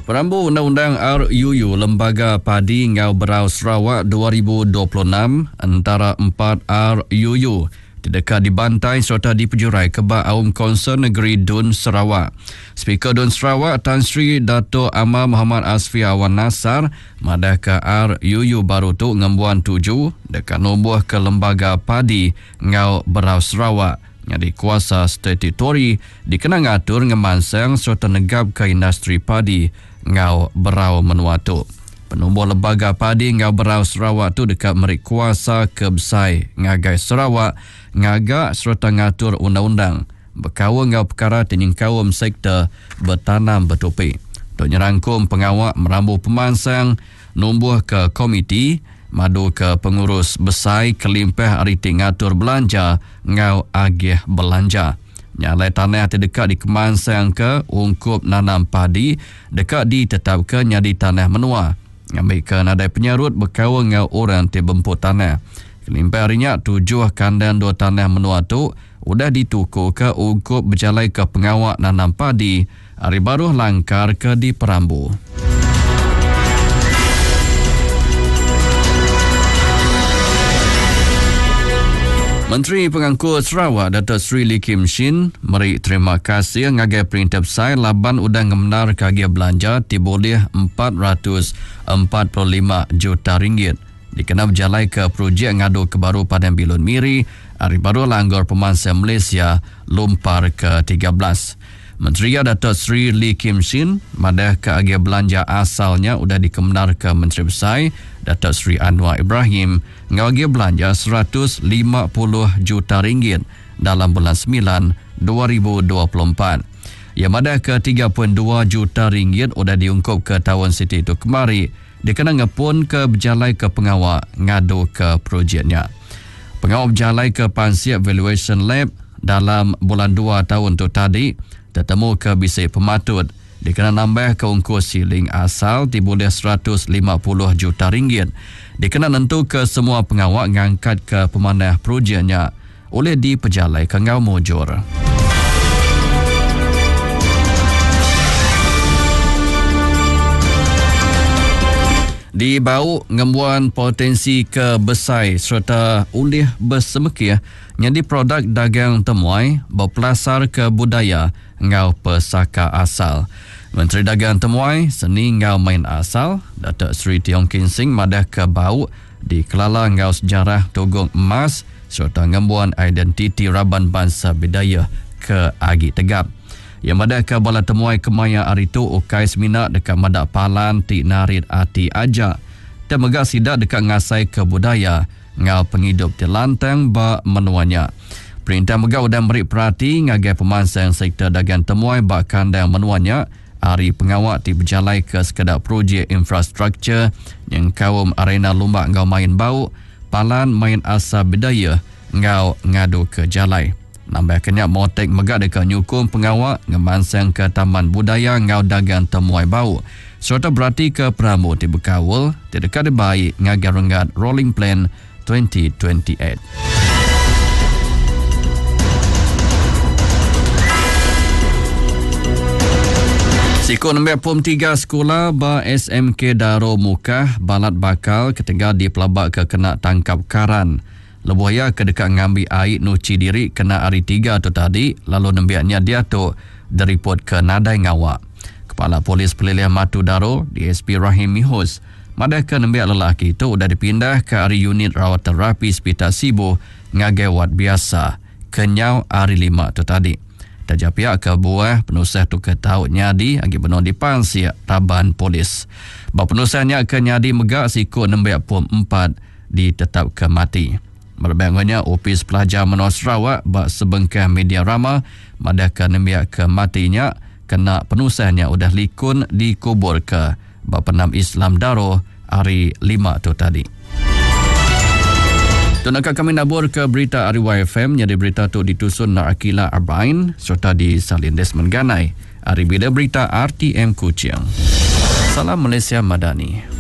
Perambu Undang-Undang RUU Lembaga Padi Ngau Berau Sarawak 2026 antara 4 RUU didekat dibantai serta dipejurai kebak Aum Konsern Negeri Dun Sarawak. Speaker Dun Sarawak Tan Sri Dato' Amar Muhammad Asfi Awan Nasar madah ke RUU baru tu ngembuan 7 dekat nubuh ke Lembaga Padi Ngau Berau Sarawak yang dikuasa statutory dikenang atur ngemansang serta negap ke industri padi Ngau Berau Menuatu. Penubuh Lembaga Padi Ngau Berau Sarawak tu dekat merik kuasa kebesai ngagai Sarawak ngagak serta ngatur undang-undang berkawa ngau perkara tiningkawam sektor bertanam bertopi. Untuk nyerangkum pengawak merambu pemansang numbuh ke komiti madu ke pengurus besai kelimpah aritik ngatur belanja ngau agih belanja. Nyalai tanah terdekat di kemansang ke ungkup nanam padi dekat ditetapkan nyadi tanah menua. Ngambil ke nadai penyarut berkawa ngau orang terbemput tanah. Kelimpah harinya 7 kandang 2 tanah menua tu udah ditukar ke ungkup berjalai ke pengawak nanam padi. Hari baru langkar ke di Perambu. Menteri Pengangkut Sarawak Dato' Sri Lee Kim Shin meri terima kasih ngagai perintah besar laban udang ngemenar kagia belanja tiboleh 445 juta ringgit. Dikenal berjalai ke projek ngadu kebaru Padang Bilun Miri, hari baru langgar pemansang Malaysia lumpar ke-13. Menteri Dato' Sri Lee Kim Shin madah ke agia belanja asalnya udah dikemenar ke Menteri Besar Dato' Sri Anwar Ibrahim ngagia belanja 150 juta ringgit dalam bulan 9 2024. Yang madah ke 3.2 juta ringgit udah diungkup ke tahun Siti itu kemari dikenang ngepun ke berjalai ke pengawak ngadu ke projeknya. Pengawak berjalai ke Pansiap Valuation Lab dalam bulan 2 tahun tu tadi tertemu ke bisik pematut dikenal nambah ke ungkus siling asal diboleh 150 juta ringgit. Dikenal nentu ke semua pengawak ngangkat ke pemanah projeknya oleh dipejalai ke ngau mujur. Di bau ngembuan potensi ke besai serta ulih bersemekih nyadi produk dagang temuai berpelasar ke budaya ngau pesaka asal. Menteri Dagang Temuai Seni Ngau Main Asal Dato' Sri Tiong Kin Sing madah ke bau di kelala ngau sejarah Togong Emas serta ngembuan identiti Raban Bangsa Bidayah ke Agi Tegap. Yang madah ke bala temuai kemaya hari tu ukai seminar dekat Madak Palan Tik Narid Ati Ajak dan megak sidak dekat ngasai ke budaya ngau penghidup di lantang ba menuanya. Perintah megak udah beri perhati ngagai pemansang sektor dagang temuai ba kandang menuanya hari pengawak di berjalai ke sekadar projek infrastruktur yang kaum arena lumbak ngau main bau Palan main asa bidaya ngau ngadu ke jalai. Nambah kenyak motek megak dekat nyukum pengawak ngemansang ke taman budaya ngau dagang temuai bau serta berarti ke Perambu di Bekawal terdekat baik ngagai renggat Rolling Plan 2028. Sikun 43 sekolah ba SMK Darul Mukah Balat Bakal ketinggal di pelabak ke kena tangkap karan. Lebuhaya ke dekat ngambil air nuci diri kena hari 3 tu tadi lalu nembiaknya dia tu diripot ke Nadai Ngawak. Kepala Polis Pelilihan Matu Darul DSP Rahim Mihus madah ke nembiak lelaki itu sudah dipindah ke hari unit rawat terapi Hospital Sibu ngagai wad biasa kenyau hari 5 tu tadi. Tajak pihak ke buah penusah tu ke taut nyadi agi benar di Pansiap Raban Polis. Bahawa penusahnya ke nyadi megak sikut 64 ditetap ke mati. Berbangnya Opis Pelajar Menua Sarawak bak sebengkah media rama madah ke nembiak ke matinya kena penusahnya udah likun dikubur ke bak penam Islam Daro hari 5 tu tadi. Tunakah kami nabur ke berita Ariwai FM jadi berita tu ditusun Narakila Arbain serta disalin Desmond Ganai. Hari bila berita RTM Kuching. Salam Malaysia Madani.